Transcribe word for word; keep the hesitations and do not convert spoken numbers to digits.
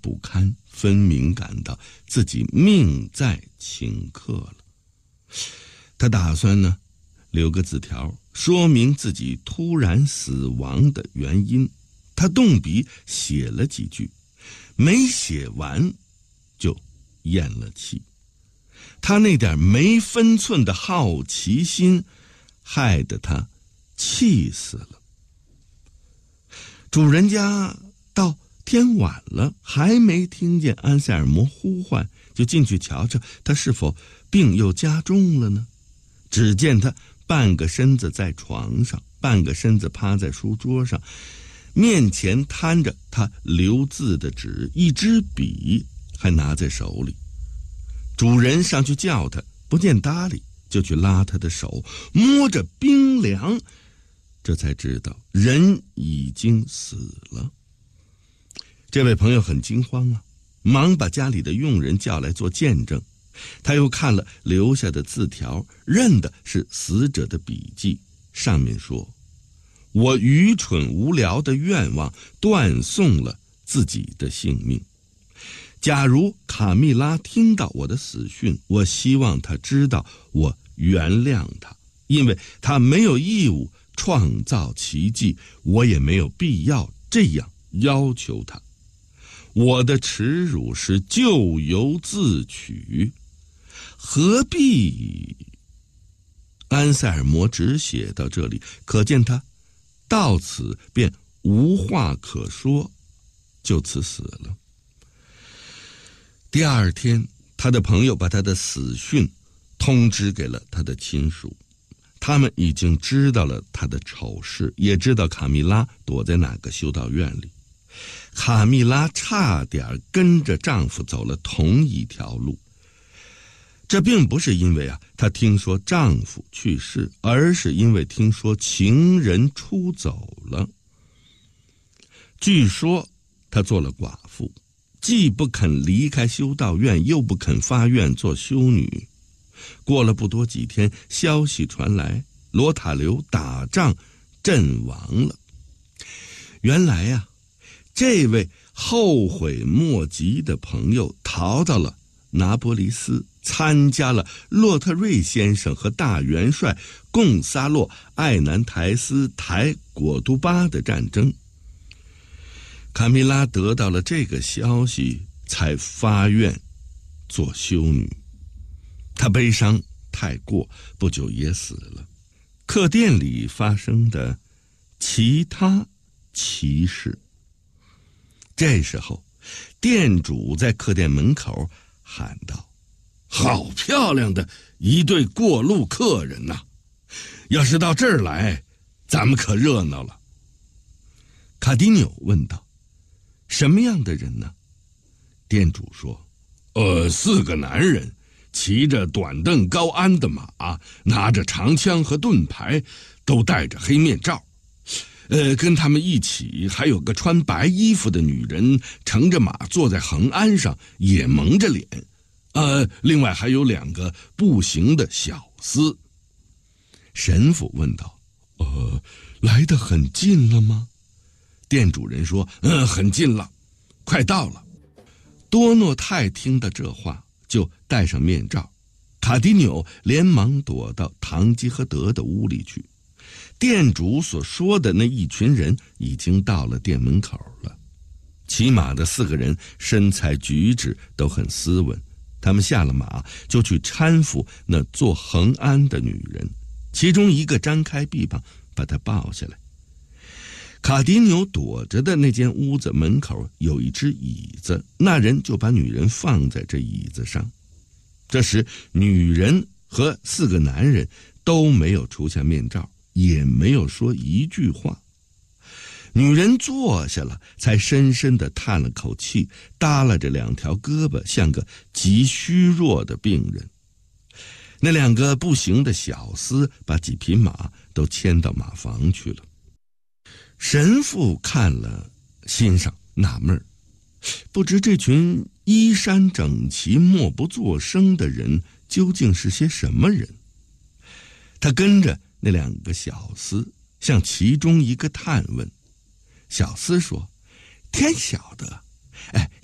不堪，分明感到自己命在顷刻了。他打算呢留个字条，说明自己突然死亡的原因。他动笔写了几句，没写完就咽了气。他那点没分寸的好奇心害得他气死了。主人家到天晚了还没听见安塞尔摩呼唤，就进去瞧瞧他是否病又加重了呢。只见他半个身子在床上，半个身子趴在书桌上，面前摊着他留字的纸，一支笔还拿在手里。主人上去叫他，不见搭理，就去拉他的手，摸着冰凉，这才知道人已经死了。这位朋友很惊慌啊，忙把家里的佣人叫来做见证。他又看了留下的字条，认的是死者的笔记，上面说：我愚蠢无聊的愿望断送了自己的性命。假如卡蜜拉听到我的死讯，我希望她知道我原谅她，因为她没有义务创造奇迹，我也没有必要这样要求她。我的耻辱是咎由自取，何必？安塞尔摩只写到这里，可见他到此便无话可说，就此死了。第二天，他的朋友把他的死讯通知给了他的亲属，他们已经知道了他的丑事，也知道卡蜜拉躲在哪个修道院里。卡蜜拉差点跟着丈夫走了同一条路，这并不是因为啊，她听说丈夫去世，而是因为听说情人出走了。据说她做了寡妇，既不肯离开修道院，又不肯发愿做修女。过了不多几天，消息传来，罗塔留打仗阵亡了。原来呀、啊，这位后悔莫及的朋友逃到了拿波利斯，参加了洛特瑞先生和大元帅贡萨洛·艾南台斯台果都巴的战争。卡米拉得到了这个消息，才发愿做修女。她悲伤太过，不久也死了。客店里发生的其他奇事。这时候，店主在客店门口喊道：好漂亮的一对过路客人呐、啊！要是到这儿来，咱们可热闹了。卡迪纽问道：什么样的人呢？店主说：呃，四个男人，骑着短凳高鞍的马，拿着长枪和盾牌，都戴着黑面罩。呃，跟他们一起还有个穿白衣服的女人，乘着马坐在横鞍上，也蒙着脸。呃，另外还有两个步行的小厮。神父问道：呃，来得很近了吗？店主人说：嗯，很近了，快到了。多诺泰听到这话，就戴上面罩。卡迪纽连忙躲到唐吉诃德的屋里去。店主所说的那一群人已经到了店门口了。骑马的四个人身材举止都很斯文，他们下了马就去搀扶那坐横鞍的女人，其中一个张开臂膀把她抱下来。卡迪纽躲着的那间屋子门口有一只椅子，那人就把女人放在这椅子上。这时女人和四个男人都没有除下面罩，也没有说一句话。女人坐下了，才深深地叹了口气，耷拉着两条胳膊，像个极虚弱的病人。那两个步行的小厮把几匹马都牵到马房去了。神父看了，心上纳闷儿，不知这群衣衫整齐、默不作声的人究竟是些什么人。他跟着那两个小厮向其中一个探问。小厮说：天晓得，哎，